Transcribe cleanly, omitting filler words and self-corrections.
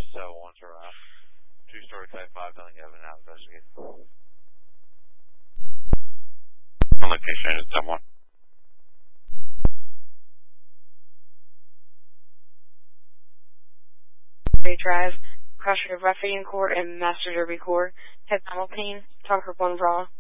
1 to 2-story type 5 building. You have an out investigator. On location is someone. Drive, Cross River Raffian Court and Master Derby Court, Head Hamilton, Talker 1 Raw.